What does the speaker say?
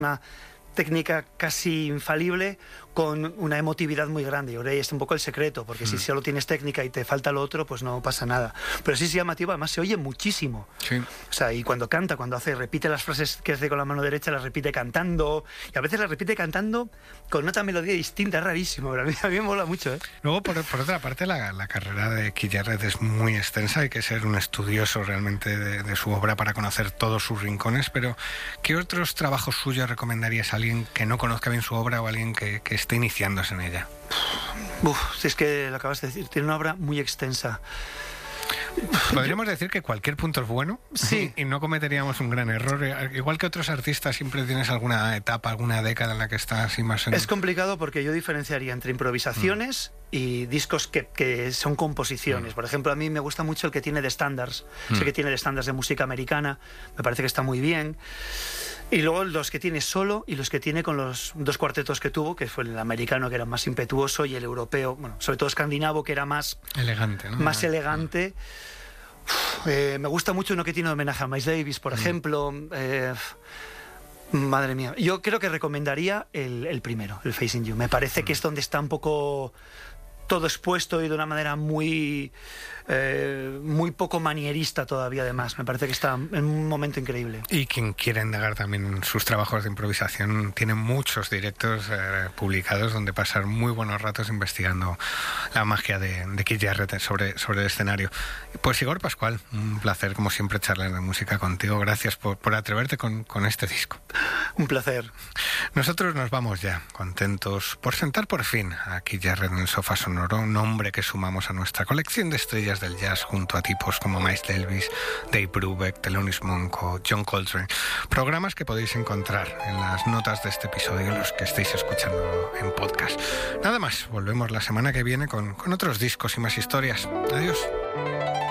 una técnica casi infalible con una emotividad muy grande. Y ahora es un poco el secreto, porque si solo tienes técnica y te falta lo otro, pues no pasa nada. Pero sí es llamativo, además se oye muchísimo. Sí. O sea, y cuando canta, repite las frases que hace con la mano derecha, las repite cantando, y a veces las repite cantando con otra melodía distinta, es rarísimo, pero a mí me mola mucho, ¿eh? Luego, por otra parte, la carrera de Keith Jarrett es muy extensa, hay que ser un estudioso realmente de su obra para conocer todos sus rincones, pero ¿qué otros trabajos suyos recomendarías a alguien que no conozca bien su obra o a alguien que esté iniciándose en ella? Si es que lo acabas de decir, tiene una obra muy extensa. Podríamos decir que cualquier punto es bueno, sí, y no cometeríamos un gran error. Igual que otros artistas, siempre tienes alguna etapa, alguna década en la que estás más en... Es complicado porque yo diferenciaría entre improvisaciones y discos que son composiciones. Por ejemplo, a mí me gusta mucho el que tiene de estándares. Sé que tiene de estándares de música americana, me parece que está muy bien. Y luego los que tiene solo y los que tiene con los dos cuartetos que tuvo, que fue el americano, que era más impetuoso, y el europeo, bueno, sobre todo escandinavo, que era más elegante, ¿no? Más elegante. Me gusta mucho uno que tiene homenaje a Miles Davis, por ejemplo. Madre mía. Yo creo que recomendaría el primero, el Facing You. Me parece que es donde está un poco todo expuesto y de una manera muy poco manierista todavía, además. Me parece que está en un momento increíble. Y quien quiera indagar también en sus trabajos de improvisación, tiene muchos directos publicados donde pasar muy buenos ratos investigando la magia de Keith Jarrett sobre el escenario. Pues Igor Pascual, un placer como siempre charlar de música contigo. Gracias por atreverte con este disco. Un placer. Nosotros nos vamos ya, contentos por sentar por fin a Keith Jarrett en el sofá sonoro, un nombre que sumamos a nuestra colección de estrellas del jazz junto a tipos como Miles Davis, Dave Brubeck, Thelonious Monk o John Coltrane. Programas que podéis encontrar en las notas de este episodio, los que estéis escuchando en podcast. Nada más, volvemos la semana que viene con otros discos y más historias. Adiós.